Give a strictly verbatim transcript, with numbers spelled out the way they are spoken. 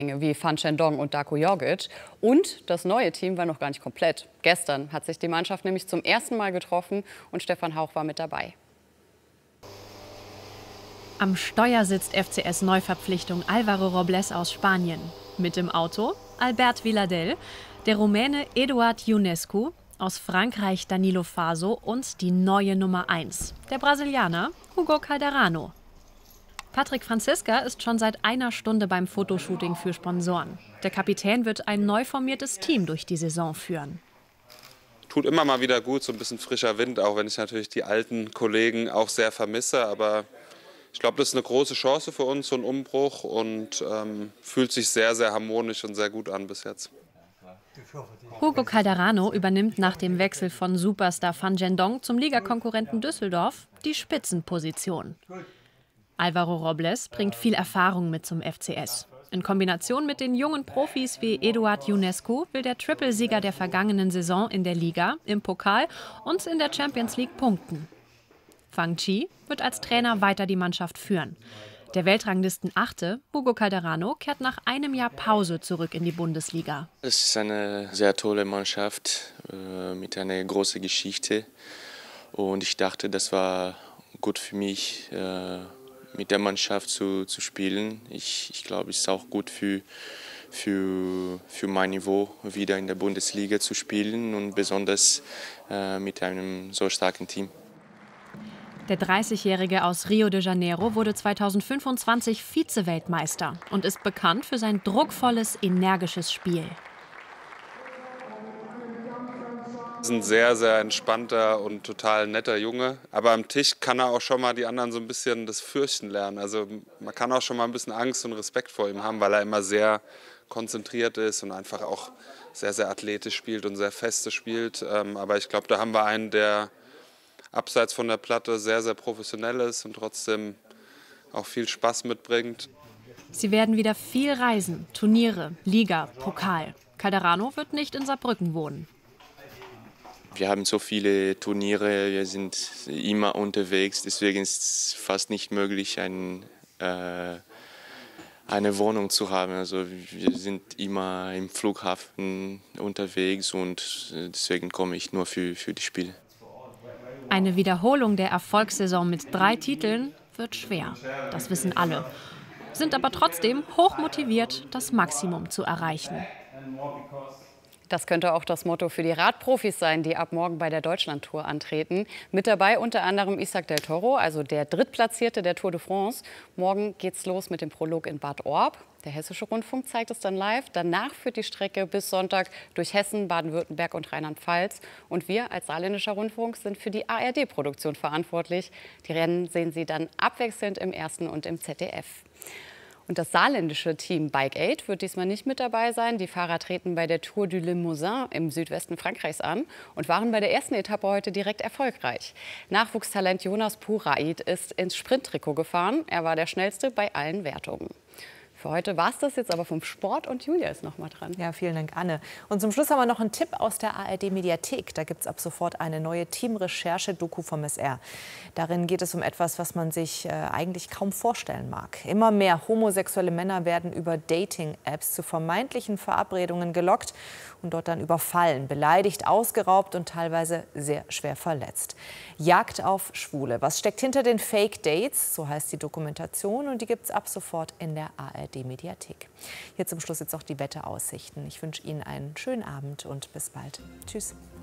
wie Fan Shendong und Darko Jorgic. Und das neue Team war noch gar nicht komplett. Gestern hat sich die Mannschaft nämlich zum ersten Mal getroffen und Stefan Hauch war mit dabei. Am Steuer sitzt F C S-Neuverpflichtung Álvaro Robles aus Spanien. Mit im Auto Albert Vilardell, der Rumäne Eduard Ionescu, aus Frankreich Danilo Faso und die neue Nummer eins, der Brasilianer Hugo Calderano. Patrick Franziska ist schon seit einer Stunde beim Fotoshooting für Sponsoren. Der Kapitän wird ein neu formiertes Team durch die Saison führen. Tut immer mal wieder gut, so ein bisschen frischer Wind, auch wenn ich natürlich die alten Kollegen auch sehr vermisse. Aber ich glaube, das ist eine große Chance für uns, so ein Umbruch, und ähm, fühlt sich sehr, sehr harmonisch und sehr gut an bis jetzt. Hugo Calderano übernimmt nach dem Wechsel von Superstar Fan Shendong zum Ligakonkurrenten Düsseldorf die Spitzenposition. Álvaro Robles bringt viel Erfahrung mit zum F C S. In Kombination mit den jungen Profis wie Eduard Ionescu will der Trippelsieger der vergangenen Saison in der Liga, im Pokal und in der Champions League punkten. Fang Chi wird als Trainer weiter die Mannschaft führen. Der Weltranglisten-Achte, Hugo Calderano, kehrt nach einem Jahr Pause zurück in die Bundesliga. Es ist eine sehr tolle Mannschaft äh, mit einer großen Geschichte. Und ich dachte, das war gut für mich, äh, mit der Mannschaft zu, zu spielen. Ich, ich glaube, es ist auch gut für, für, für mein Niveau, wieder in der Bundesliga zu spielen und besonders äh, mit einem so starken Team. Der dreißigjährige aus Rio de Janeiro wurde zweitausendfünfundzwanzig Vize-Weltmeister und ist bekannt für sein druckvolles, energisches Spiel. Er ist ein sehr, sehr entspannter und total netter Junge. Aber am Tisch kann er auch schon mal die anderen so ein bisschen das Fürchten lernen. Also man kann auch schon mal ein bisschen Angst und Respekt vor ihm haben, weil er immer sehr konzentriert ist und einfach auch sehr, sehr athletisch spielt und sehr feste spielt. Aber ich glaube, da haben wir einen, der abseits von der Platte sehr, sehr professionell ist und trotzdem auch viel Spaß mitbringt. Sie werden wieder viel reisen, Turniere, Liga, Pokal. Calderano wird nicht in Saarbrücken wohnen. Wir haben so viele Turniere, wir sind immer unterwegs, deswegen ist es fast nicht möglich, ein, äh, eine Wohnung zu haben. Also wir sind immer im Flughafen unterwegs und deswegen komme ich nur für, für die Spiele. Eine Wiederholung der Erfolgssaison mit drei Titeln wird schwer, das wissen alle. Sind aber trotzdem hochmotiviert, das Maximum zu erreichen. Das könnte auch das Motto für die Radprofis sein, die ab morgen bei der Deutschlandtour antreten. Mit dabei unter anderem Isaac del Toro, also der Drittplatzierte der Tour de France. Morgen geht's los mit dem Prolog in Bad Orb. Der Hessische Rundfunk zeigt es dann live. Danach führt die Strecke bis Sonntag durch Hessen, Baden-Württemberg und Rheinland-Pfalz. Und wir als Saarländischer Rundfunk sind für die A R D-Produktion verantwortlich. Die Rennen sehen Sie dann abwechselnd im Ersten und im Z D F. Und das saarländische Team Bike Aid wird diesmal nicht mit dabei sein. Die Fahrer treten bei der Tour du Limousin im Südwesten Frankreichs an und waren bei der ersten Etappe heute direkt erfolgreich. Nachwuchstalent Jonas Puraid ist ins Sprinttrikot gefahren. Er war der Schnellste bei allen Wertungen. Für heute war es das jetzt aber vom Sport und Julia ist noch mal dran. Ja, vielen Dank, Anne. Und zum Schluss haben wir noch einen Tipp aus der A R D-Mediathek. Da gibt es ab sofort eine neue Teamrecherche-Doku vom S R. Darin geht es um etwas, was man sich äh, eigentlich kaum vorstellen mag. Immer mehr homosexuelle Männer werden über Dating-Apps zu vermeintlichen Verabredungen gelockt und dort dann überfallen, beleidigt, ausgeraubt und teilweise sehr schwer verletzt. Jagd auf Schwule. Was steckt hinter den Fake-Dates? So heißt die Dokumentation und die gibt es ab sofort in der A R D-Mediathek. Hier zum Schluss jetzt noch die Wetteraussichten. Ich wünsche Ihnen einen schönen Abend und bis bald. Tschüss.